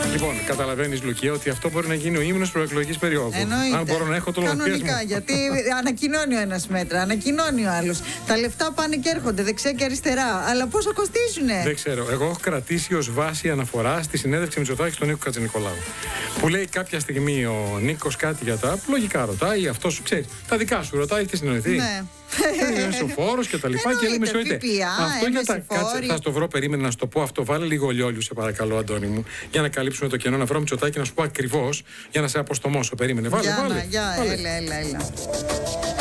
Λοιπόν, καταλαβαίνεις, Λουκία, ότι αυτό μπορεί να γίνει ο ύμνος προεκλογικής περίοδου. Εννοείται. Αν μπορώ να έχω το λογαριασμό. Κανονικά, γιατί ανακοινώνει ο ένας μέτρα, ανακοινώνει ο άλλος. Τα λεφτά πάνε και έρχονται δεξιά και αριστερά. Αλλά πόσο κοστίζουνε? Δεν ξέρω. Εγώ έχω κρατήσει ως βάση αναφορά στη συνέντευξη Μητσοτάκη στον Νίκο Χατζηνικολάου. Που λέει κάποια στιγμή ο Νίκος κάτι για τα. Λογικά ρωτάει, αυτό σου ξέρει. Τα δικά σου ρωτάει, έχετε συνοηθεί. Ναι. Είναι ο φόρος και τα λοιπά. Και λέει, με συγχωρείτε. Αυτό για τα. Κάτσε, θα στο βρω, περίμενε να σου το πω αυτό. Βάλε λίγο λιόλιου, σε παρακαλώ, Αντώνη μου. Για να καλύψουμε το κενό, να βρω Μητσοτάκη να σου πω ακριβώς για να σε αποστομώσω. Περίμενε. Βάλε. Έλα.